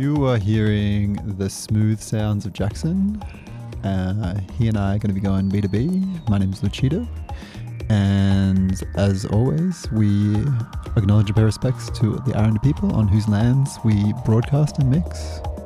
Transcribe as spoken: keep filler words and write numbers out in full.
You are hearing the smooth sounds of Jackson. Uh, he and I are going to be going B two B. My name's Lucido. And as always, we acknowledge and pay respects to the Aranda people on whose lands we broadcast and mix.